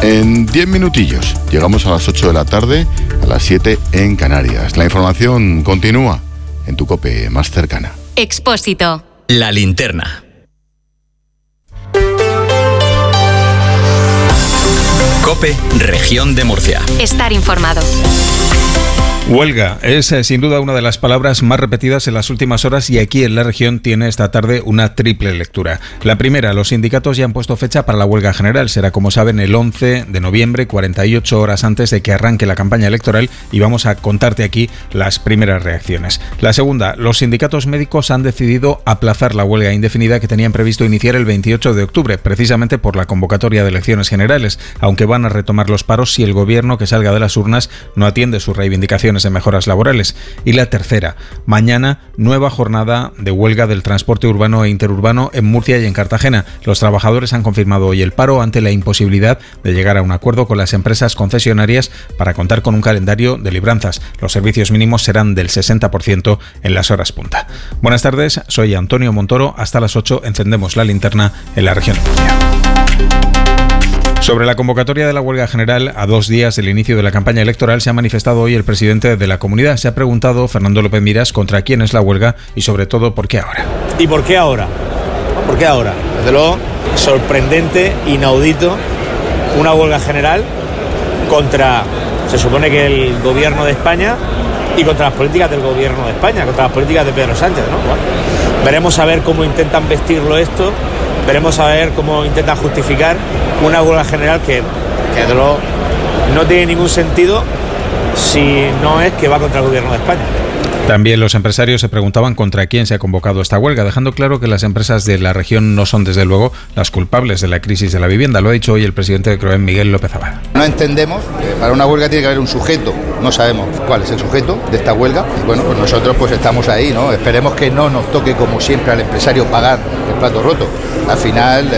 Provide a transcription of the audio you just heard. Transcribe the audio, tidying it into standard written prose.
En 10 minutillos llegamos a las 8 de la tarde, a las 7 en Canarias. La información continúa en tu COPE más cercana. Expósito. La linterna. COPE, Región de Murcia. Estar informado. Huelga es sin duda una de las palabras más repetidas en las últimas horas y aquí en la región tiene esta tarde una triple lectura. La primera, los sindicatos ya han puesto fecha para la huelga general. Será, como saben, el 11 de noviembre, 48 horas antes de que arranque la campaña electoral, y vamos a contarte aquí las primeras reacciones. La segunda, los sindicatos médicos han decidido aplazar la huelga indefinida que tenían previsto iniciar el 28 de octubre, precisamente por la convocatoria de elecciones generales, aunque van a retomar los paros si el gobierno que salga de las urnas no atiende sus reivindicaciones de mejoras laborales. Y la tercera, mañana nueva jornada de huelga del transporte urbano e interurbano en Murcia y en Cartagena. Los trabajadores han confirmado hoy el paro ante la imposibilidad de llegar a un acuerdo con las empresas concesionarias para contar con un calendario de libranzas. Los servicios mínimos serán del 60% en las horas punta. Buenas tardes, soy Antonio Montoro. Hasta las 8 encendemos la linterna en la región de Murcia. Sobre la convocatoria de la huelga general a 2 días del inicio de la campaña electoral se ha manifestado hoy el presidente de la comunidad. Se ha preguntado, Fernando López Miras, contra quién es la huelga y sobre todo por qué ahora. ¿Y por qué ahora? ¿Por qué ahora? Desde luego, sorprendente, inaudito, una huelga general contra, se supone que el gobierno de España y contra las políticas del gobierno de España, contra las políticas de Pedro Sánchez, ¿no? Bueno, veremos a ver cómo intentan vestirlo esto. Veremos a ver cómo intentan justificar una huelga general que desde luego no tiene ningún sentido si no es que va contra el gobierno de España. También los empresarios se preguntaban contra quién se ha convocado esta huelga, dejando claro que las empresas de la región no son, desde luego, las culpables de la crisis de la vivienda. Lo ha dicho hoy el presidente de CROEM, Miguel López Abad. No entendemos que para una huelga tiene que haber un sujeto. No sabemos cuál es el sujeto de esta huelga. Y bueno, pues nosotros pues estamos ahí, ¿no? Esperemos que no nos toque, como siempre, al empresario pagar el plato roto. Al final